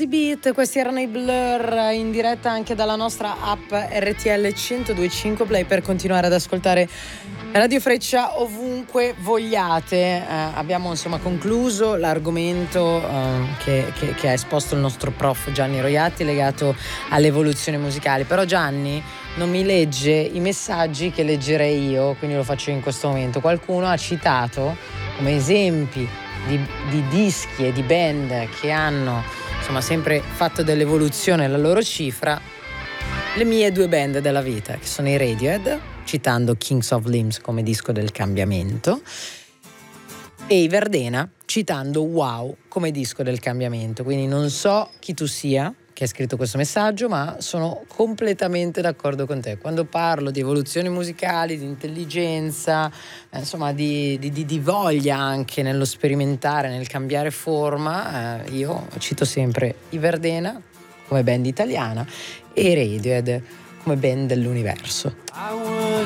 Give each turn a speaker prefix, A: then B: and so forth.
A: Crazy Beat, questi erano i Blur in diretta anche dalla nostra app RTL 102.5 Play per continuare ad ascoltare Radio Freccia ovunque vogliate. Abbiamo insomma concluso l'argomento che ha esposto il nostro prof Gianni Roiatti legato all'evoluzione musicale, però Gianni non mi legge i messaggi che leggerei io, quindi lo faccio in questo momento. Qualcuno ha citato come esempi di dischi e di band che hanno insomma sempre fatto dell'evoluzione la loro cifra, le mie due band della vita, che sono i Radiohead, citando Kings of Limbs come disco del cambiamento, e i Verdena, citando Wow come disco del cambiamento. Quindi non so chi tu sia che ha scritto questo messaggio, ma sono completamente d'accordo con te. Quando parlo di evoluzioni musicali, di intelligenza, insomma di voglia anche nello sperimentare, nel cambiare forma, io cito sempre i Verdena come band italiana e i Radiohead come band dell'universo.